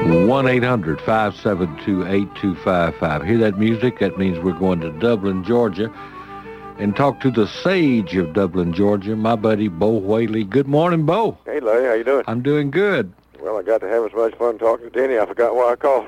1-800-572-8255. Hear that music? That means we're going to Dublin, Georgia, and talk to the sage of Dublin, Georgia, my buddy Bo Whaley. Good morning, Bo. Hey, Larry, how you doing? I'm doing good. Well, I got to have as much fun talking to Denny. I forgot why I called.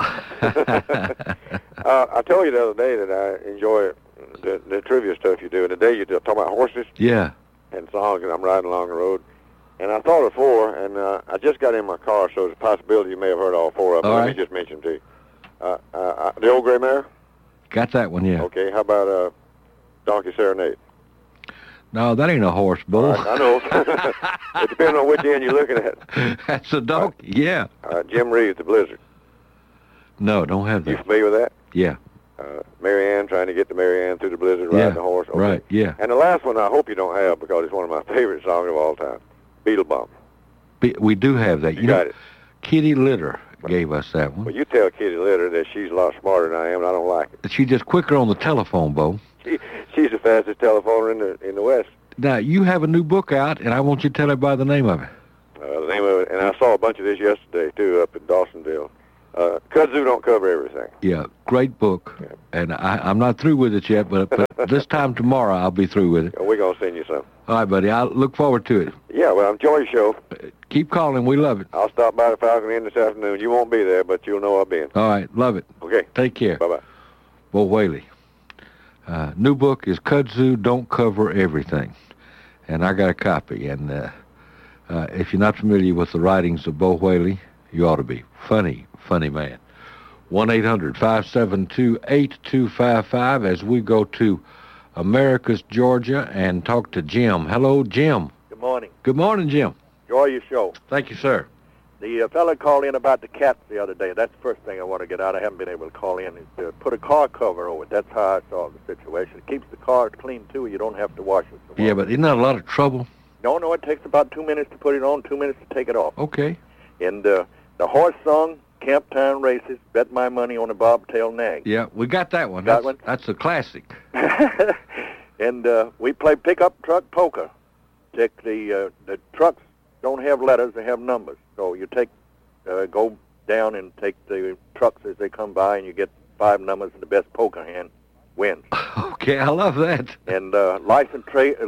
I told you the other day that I enjoy the trivia stuff you do. And today you talk about horses. Yeah. And songs, and I'm riding along the road. And I thought of four, and I just got in my car, so there's a possibility you may have heard all four of them. Let me just mention them to you. The Old Gray Mare? Got that one, yeah. Okay, how about Donkey Serenade? No, that ain't a horse, Bo. I know. It depends on which end you're looking at. That's a donkey, yeah. Jim Reeves, The Blizzard. No, don't have that. You familiar with that? Yeah. Mary Ann, trying to get to Mary Ann through the blizzard, riding the horse. Okay. Right, yeah. And the last one I hope you don't have because it's one of my favorite songs of all time, Beetle Bum. We do have that. You got it. Kitty Litter gave us that one. Well, you tell Kitty Litter that she's a lot smarter than I am, and I don't like it. She's just quicker on the telephone, Bo. She's the fastest telephoner in the West. Now, you have a new book out, and I want you to tell everybody the name of it. The name of it, and I saw a bunch of this yesterday, too, up in Dawsonville. Kudzu Don't Cover Everything. Yeah, great book. Yeah. And I'm not through with it yet, but this time tomorrow I'll be through with it. We're going to send you some. All right, buddy. I look forward to it. Yeah, well, enjoy your show. Keep calling. We love it. I'll stop by the Falcon Inn this afternoon. You won't be there, but you'll know I'll be in. All right. Love it. Okay. Take care. Bye-bye. Bo Whaley. New book is Kudzu Don't Cover Everything. And I got a copy. And if you're not familiar with the writings of Bo Whaley, you ought to be. Funny man. 1-800-572-8255 as we go to Americus, Georgia, and talk to Jim. Hello, Jim. Good morning. Good morning, Jim. Enjoy your show. Thank you, sir. The fella called in about the cats the other day. That's the first thing I want to get out. I haven't been able to call in. Is to put a car cover over it. That's how I solved the situation. It keeps the car clean, too. You don't have to wash it. Yeah, but isn't that a lot of trouble? No, it takes about 2 minutes to put it on, 2 minutes to take it off. Okay. And the horse song, Camptown Races, Bet My Money on a Bobtail Nag. Yeah, we got that one. That's a classic. And we play pickup truck poker. The trucks don't have letters, they have numbers. So you go down and take the trucks as they come by, and you get 5 numbers, and the best poker hand wins. Okay, I love that. And license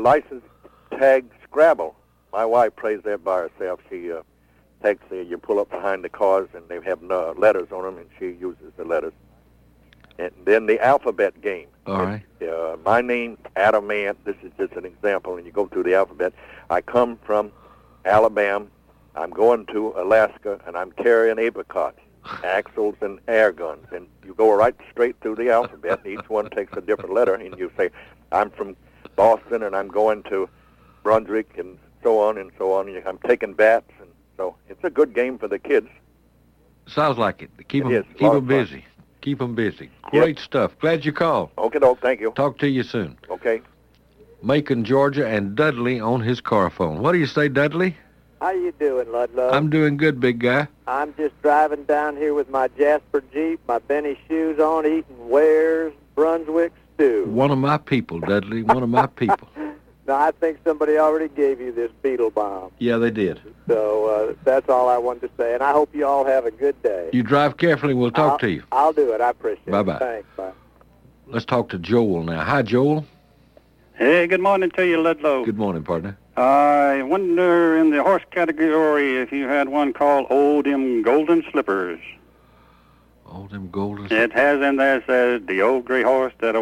tag Scrabble. My wife plays that by herself. She you pull up behind the cars, and they have letters on them, and she uses the letters. And then the alphabet game. All right. My name's Adam Ant. This is just an example, and you go through the alphabet. I come from Alabama. I'm going to Alaska, and I'm carrying apricots, axles, and air guns. And you go right straight through the alphabet, and each one takes a different letter, and you say, I'm from Boston, and I'm going to Brunswick, and so on and so on. I'm taking bats, and so it's a good game for the kids. Sounds like it. Keep them busy. Keep them busy. Great stuff. Glad you called. Okay, doke. Thank you. Talk to you soon. Okay. Macon, Georgia, and Dudley on his car phone. What do you say, Dudley? How you doing, Ludlow? I'm doing good, big guy. I'm just driving down here with my Jasper Jeep, my Benny shoes on, eating Ware's Brunswick stew. One of my people, Dudley. One of my people. No, I think somebody already gave you this beetle bomb. Yeah, they did. So that's all I wanted to say, and I hope you all have a good day. You drive carefully. We'll talk to you. I'll do it. I appreciate Bye-bye. it. Thanks. Bye. Let's talk to Joel now. Hi, Joel. Hey, good morning to you, Ludlow. Good morning, partner. I wonder in the horse category if you had one called Old Them Golden Slippers. Old Them Golden Slippers? It has in there, says, the old gray horse that I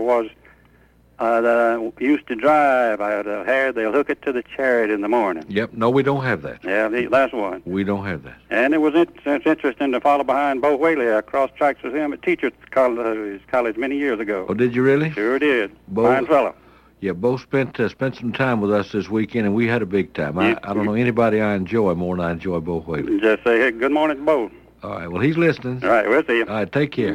used to drive. I had a hair, they'll hook it to the chariot in the morning. Yep. No, we don't have that. Yeah, that's one. We don't have that. And it's interesting to follow behind Bo Whaley. I crossed tracks with him at Teachers College many years ago. Oh, did you really? Sure did. Bo, fine fellow. Yeah, Bo spent some time with us this weekend, and we had a big time. I don't know anybody I enjoy more than I enjoy Bo Whaley. Just say, hey, good morning to Bo. All right, well, he's listening. All right, we'll see you. All right, take care.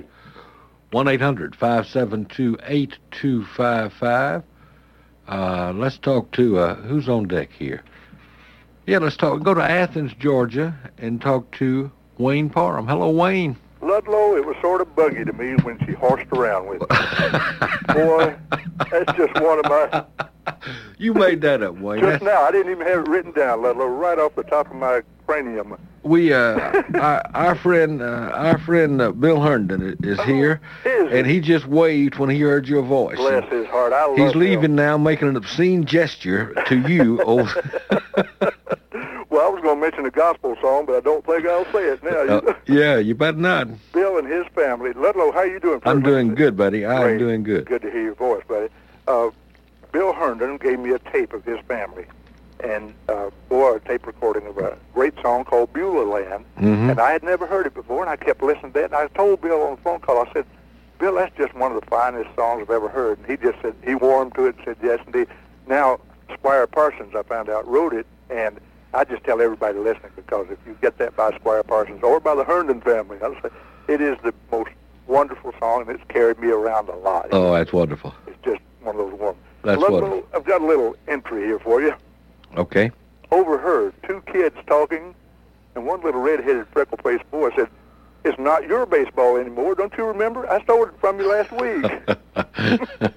1-800-572-8255. Let's talk to, who's on deck here? Yeah, go to Athens, Georgia, and talk to Wayne Parham. Hello, Wayne. Ludlow, it was sort of buggy to me when she horsed around with me. Boy, that's just one of my... You made that up, Wayne. Just now, I didn't even have it written down, Ludlow. Right off the top of my schizophrenia. We our friend Bill Herndon is here, and he just waved when he heard your voice. Bless his heart. I love He's leaving Bill. now, making an obscene gesture to you. Well, I was going to mention a gospel song, but I don't think I'll say it now. Yeah, you better not. Bill and his family. Ludlow, how you doing? I'm doing good, buddy. I'm Great. doing good. Good to hear your voice, buddy. Bill Herndon gave me a tape of his family, and a tape recording of a great song called Beulah Land, and I had never heard it before, and I kept listening to it, and I told Bill on the phone call, I said, Bill, that's just one of the finest songs I've ever heard, and he just said, he warmed to it and said, yes, indeed. Now, Squire Parsons, I found out, wrote it, and I just tell everybody listening, because if you get that by Squire Parsons or by the Herndon family, I'll say, it is the most wonderful song, and it's carried me around a lot. Oh, that's wonderful. It's just one of those ones. That's wonderful. I've got a little entry here for you. Okay. Overheard two kids talking, and one little red-headed, freckle-faced boy said, "It's not your baseball anymore. Don't you remember? I stole it from you last week."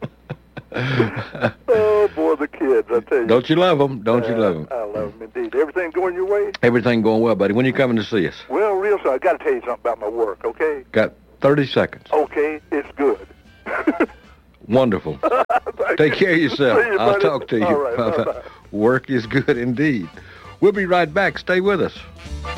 Oh, boy, the kids, I tell you. Don't you love them? Don't you love them? I love them, indeed. Everything going your way? Everything going well, buddy. When you coming to see us? Well, real soon. I got to tell you something about my work, okay? Got 30 seconds. Okay, it's good. Wonderful. Take care of yourself. See you, I'll buddy. talk to you. All right, bye-bye. Work is good indeed. We'll be right back. Stay with us.